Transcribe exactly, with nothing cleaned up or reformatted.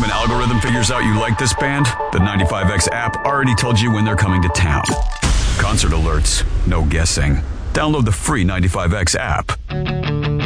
time an algorithm figures out you like this band, the ninety-five X app already told you when they're coming to town. Concert alerts, no guessing. Download the free ninety-five X app.